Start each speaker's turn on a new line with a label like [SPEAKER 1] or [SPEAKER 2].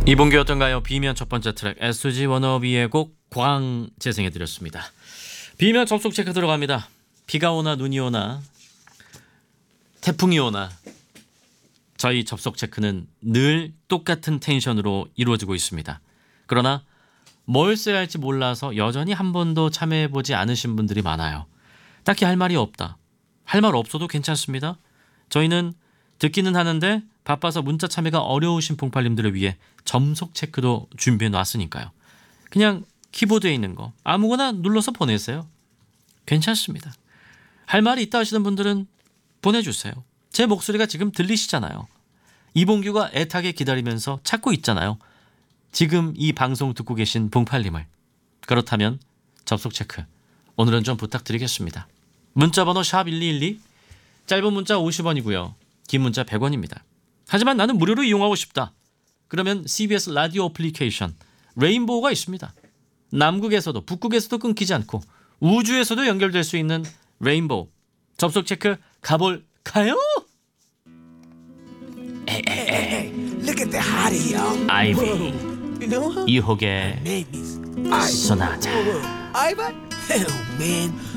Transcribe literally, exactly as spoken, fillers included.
[SPEAKER 1] 이봉규 어떤가요? 비면 첫 번째 트랙 에스지 워너비의 곡 광 재생해드렸습니다. 비면 접속 체크 들어갑니다. 비가 오나 눈이 오나 태풍이 오나 저희 접속 체크는 늘 똑같은 텐션으로 이루어지고 있습니다. 그러나 뭘 써야 할지 몰라서 여전히 한 번도 참여해보지 않으신 분들이 많아요. 딱히 할 말이 없다. 할 말 없어도 괜찮습니다. 저희는 듣기는 하는데 바빠서 문자 참여가 어려우신 봉팔님들을 위해 점속 체크도 준비해 놨으니까요. 그냥 키보드에 있는 거 아무거나 눌러서 보내세요. 괜찮습니다. 할 말이 있다 하시는 분들은 보내주세요. 제 목소리가 지금 들리시잖아요. 이봉규가 애타게 기다리면서 찾고 있잖아요. 지금 이 방송 듣고 계신 봉팔님을. 그렇다면 접속 체크 오늘은 좀 부탁드리겠습니다. 문자번호 샵 일이일이, 짧은 문자 오십 원이고요. 긴 문자 백 원입니다. 하지만 나는 무료로 이용하고 싶다. 그러면 씨비에스 라디오 어플리케이션 레인보우가 있습니다. 남극에서도 북극에서도 끊기지 않고 우주에서도 연결될 수 있는 레인보우. 접속 체크 가볼까요?
[SPEAKER 2] Hey, hey, hey, look at the hottie, y'all.
[SPEAKER 1] 아이비
[SPEAKER 2] You know her?
[SPEAKER 1] 이호계
[SPEAKER 2] Name is Iva.
[SPEAKER 1] 소나타.
[SPEAKER 2] Iva? Hell, man.